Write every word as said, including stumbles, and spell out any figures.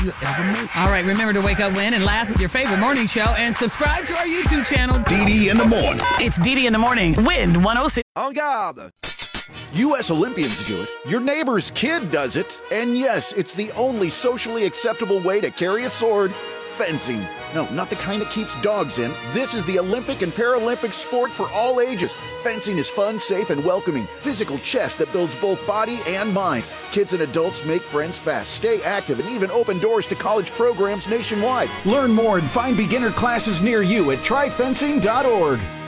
you ever made. All right, remember to wake up, win, and laugh with your favorite morning show, and subscribe to our YouTube channel. D D in the morning. It's D D in the morning. Wind one oh six. En garde! U S Olympians do it. Your neighbor's kid does it. And yes, it's the only socially acceptable way to carry a sword. Fencing. No, not the kind that keeps dogs in. This is the Olympic and Paralympic sport for all ages. Fencing is fun, safe, and welcoming. Physical chess that builds both body and mind. Kids and adults make friends fast, stay active, and even open doors to college programs nationwide. Learn more and find beginner classes near you at try fencing dot org.